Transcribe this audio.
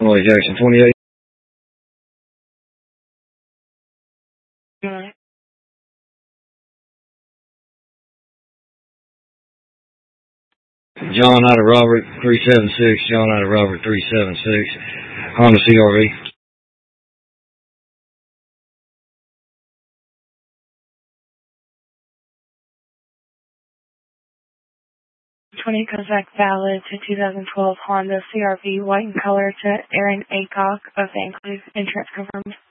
Illinois Jackson 28. John out of Robert 376. John out of Robert 376. Honda CRV. 20 comes back valid to 2012 Honda CRV, white in color, to Aaron Aycock of Van Cleef. Insurance confirmed.